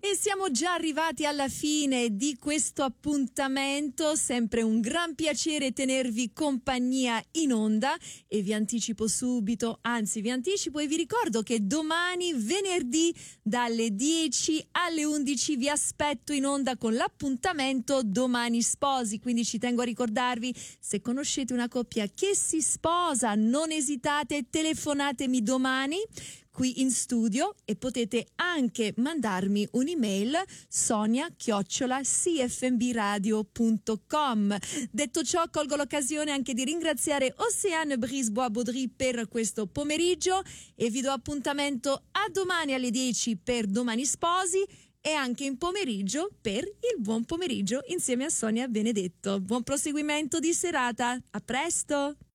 E siamo già arrivati alla fine di questo appuntamento, sempre un gran piacere tenervi compagnia in onda e vi anticipo subito, anzi vi anticipo e vi ricordo che domani venerdì dalle 10 alle 11 vi aspetto in onda con l'appuntamento Domani Sposi, quindi ci tengo a ricordarvi, se conoscete una coppia che si sposa, non esitate, telefonatemi domani qui in studio e potete anche mandarmi un'email sonia@cfmbradio.com. Detto ciò, colgo l'occasione anche di ringraziare Océane Brisebois-Baudry per questo pomeriggio e vi do appuntamento a domani alle 10 per Domani Sposi e anche in pomeriggio per il buon pomeriggio insieme a Sonia Benedetto. Buon proseguimento di serata, a presto!